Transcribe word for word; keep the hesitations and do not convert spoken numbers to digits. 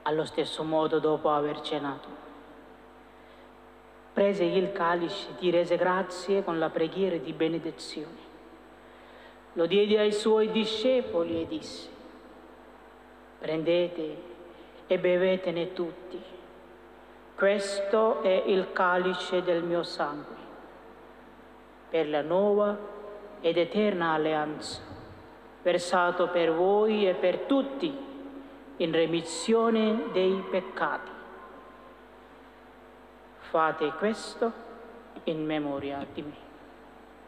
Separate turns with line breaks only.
Allo stesso modo, dopo aver cenato, prese il calice, ti rese grazie con la preghiera di benedizione. Lo diede ai suoi discepoli e disse: prendete e bevetene tutti. Questo è il calice del mio sangue, per la nuova ed eterna alleanza, versato per voi e per tutti in remissione dei peccati. Fate questo in memoria di me.